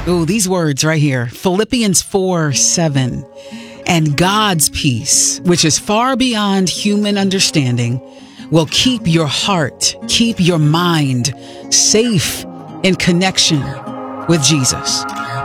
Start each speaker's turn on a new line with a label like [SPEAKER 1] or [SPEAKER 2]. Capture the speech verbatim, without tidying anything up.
[SPEAKER 1] Oh, these words right here. Philippians four seven. And God's peace, which is far beyond human understanding, will keep your heart, keep your mind safe in connection with Jesus.